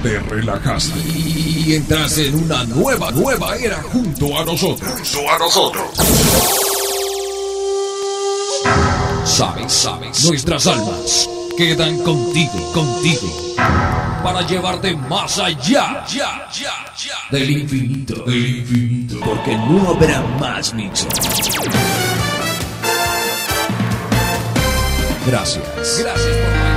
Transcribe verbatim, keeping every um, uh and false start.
te relajaste y entras en una nueva, nueva era junto a nosotros. Junto a nosotros. Sabes, sabes, nuestras almas quedan contigo, contigo, para llevarte más allá, ya, ya, ya, del infinito, del infinito, porque no habrá más mixos. Gracias, gracias por